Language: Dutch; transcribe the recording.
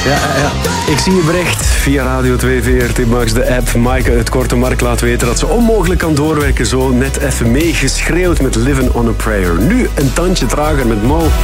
Ja. Ik zie je bericht via Radio 2 VRT Max, de app. Maaike uit Korte Mark laat weten dat ze onmogelijk kan doorwerken. Zo net even meegeschreeuwd met Living on a Prayer. Nu een tandje trager met Mo.